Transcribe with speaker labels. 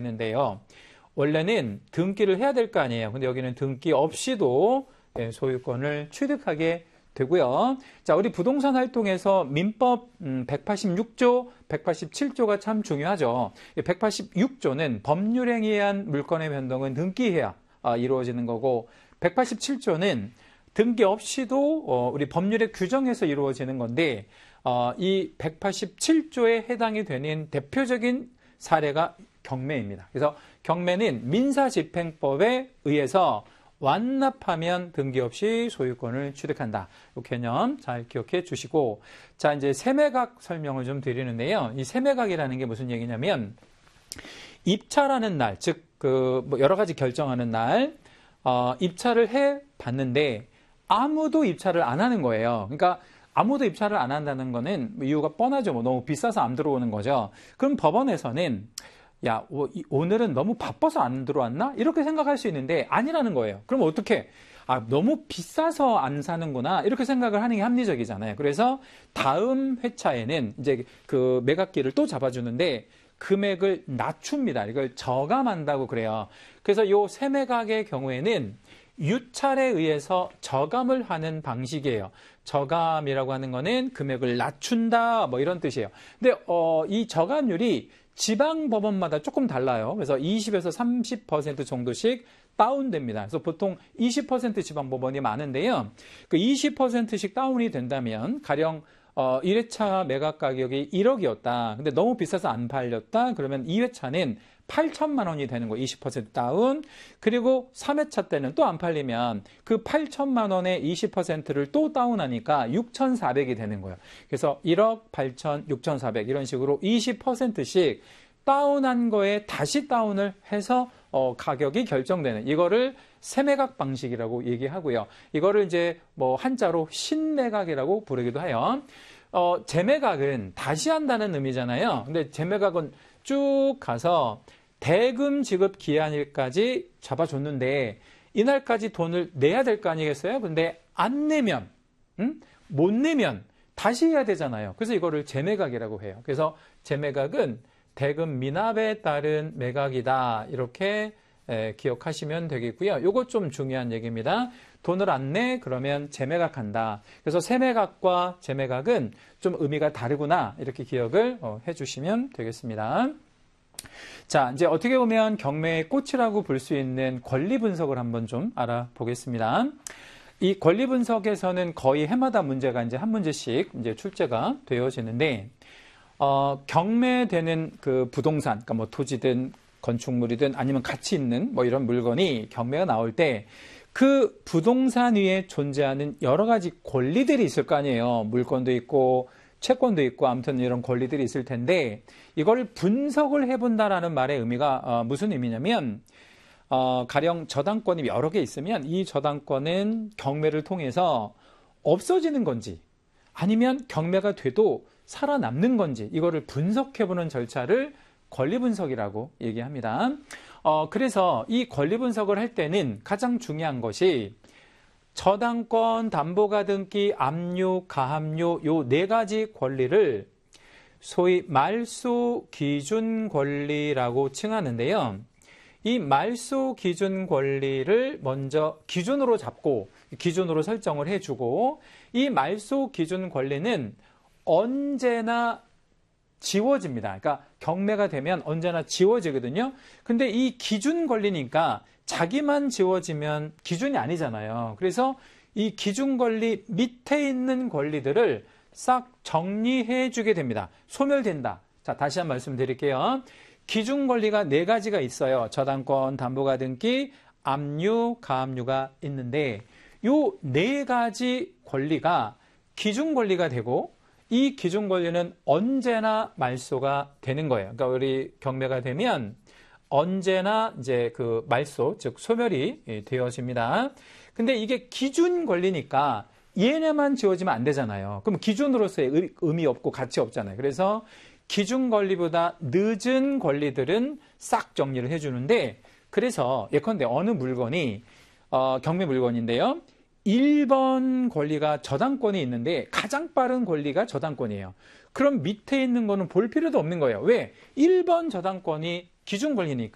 Speaker 1: 되는데요. 원래는 등기를 해야 될 거 아니에요. 근데 여기는 등기 없이도 소유권을 취득하게 되고요. 자, 우리 부동산 활동에서 민법 186조, 187조가 참 중요하죠. 186조는 법률행위에 의한 물권의 변동은 등기해야 이루어지는 거고, 187조는 등기 없이도 우리 법률에 규정해서 이루어지는 건데, 이 187조에 해당이 되는 대표적인 사례가 경매입니다. 그래서 경매는 민사집행법에 의해서 완납하면 등기 없이 소유권을 취득한다. 이 개념 잘 기억해 주시고, 자, 이제 세매각 설명을 좀 드리는데요. 이 세매각이라는 게 무슨 얘기냐면, 입차라는 날, 즉, 뭐 여러 가지 결정하는 날, 입차를 해 봤는데, 아무도 입차를 안 하는 거예요. 그러니까, 아무도 입차를 안 한다는 거는 이유가 뻔하죠. 뭐 너무 비싸서 안 들어오는 거죠. 그럼 법원에서는 야, 오늘은 너무 바빠서 안 들어왔나? 이렇게 생각할 수 있는데 아니라는 거예요. 그럼 어떻게? 너무 비싸서 안 사는구나. 이렇게 생각을 하는 게 합리적이잖아요. 그래서 다음 회차에는 이제 그 매각기를 또 잡아주는데 금액을 낮춥니다. 이걸 저감한다고 그래요. 그래서 요 세매각의 경우에는 유찰에 의해서 저감을 하는 방식이에요. 저감이라고 하는 거는 금액을 낮춘다, 뭐 이런 뜻이에요. 근데 이 저감률이 지방법원마다 조금 달라요. 그래서 20에서 30% 정도씩 다운됩니다. 그래서 보통 20% 지방법원이 많은데요. 그 20%씩 다운이 된다면 가령 1회차 매각 가격이 1억이었다. 근데 너무 비싸서 안 팔렸다. 그러면 2회차는 8천만 원이 되는 거예요. 20% 다운. 그리고 3회차 때는 또 안 팔리면 그 8천만 원의 20%를 또 다운하니까 6,400이 되는 거예요. 그래서 1억, 8천, 6,400 이런 식으로 20%씩 다운한 거에 다시 다운을 해서 가격이 결정되는, 이거를 세매각 방식이라고 얘기하고요. 이거를 이제 뭐 한자로 신매각이라고 부르기도 해요. 재매각은 다시 한다는 의미잖아요. 근데 재매각은 쭉 가서 대금 지급 기한일까지 잡아줬는데 이날까지 돈을 내야 될 거 아니겠어요? 근데 안 내면, 못 내면 다시 해야 되잖아요. 그래서 이거를 재매각이라고 해요. 그래서 재매각은 대금 미납에 따른 매각이다. 이렇게 기억하시면 되겠고요. 요거 좀 중요한 얘기입니다. 돈을 안 내? 그러면 재매각한다. 그래서 세매각과 재매각은 좀 의미가 다르구나. 이렇게 기억을 해주시면 되겠습니다. 자, 이제 어떻게 보면 경매의 꽃이라고 볼 수 있는 권리 분석을 한번 좀 알아보겠습니다. 이 권리 분석에서는 거의 해마다 문제가 이제 한 문제씩 이제 출제가 되어지는데, 경매되는 그 부동산, 그러니까 뭐 토지든 건축물이든 아니면 가치 있는 뭐 이런 물건이 경매가 나올 때 그 부동산 위에 존재하는 여러 가지 권리들이 있을 거 아니에요. 물건도 있고 채권도 있고 아무튼 이런 권리들이 있을 텐데 이걸 분석을 해본다라는 말의 의미가 무슨 의미냐면 가령 저당권이 여러 개 있으면 이 저당권은 경매를 통해서 없어지는 건지 아니면 경매가 돼도 살아남는 건지 이거를 분석해보는 절차를 권리 분석이라고 얘기합니다. 그래서 이 권리 분석을 할 때는 가장 중요한 것이 저당권, 담보가등기, 압류, 가압류 요 네 가지 권리를 소위 말소 기준 권리라고 칭하는데요. 이 말소 기준 권리를 먼저 기준으로 잡고 기준으로 설정을 해주고 이 말소 기준 권리는 언제나 지워집니다. 그러니까 경매가 되면 언제나 지워지거든요. 근데 이 기준 권리니까 자기만 지워지면 기준이 아니잖아요. 그래서 이 기준 권리 밑에 있는 권리들을 싹 정리해 주게 됩니다. 소멸된다. 자, 다시 한 말씀 드릴게요. 기준 권리가 네 가지가 있어요. 저당권, 담보가등기, 압류, 가압류가 있는데 요 네 가지 권리가 기준 권리가 되고 이 기준 권리는 언제나 말소가 되는 거예요. 그러니까 우리 경매가 되면 언제나 이제 그 말소, 즉 소멸이 되어집니다. 근데 이게 기준 권리니까 얘네만 지워지면 안 되잖아요. 그럼 기준으로서의 의미 없고 가치 없잖아요. 그래서 기준 권리보다 늦은 권리들은 싹 정리를 해주는데 그래서 예컨대 어느 물건이 경매 물건인데요. 1번 권리가 저당권이 있는데 가장 빠른 권리가 저당권이에요. 그럼 밑에 있는 거는 볼 필요도 없는 거예요. 왜? 1번 저당권이 기준 권리니까.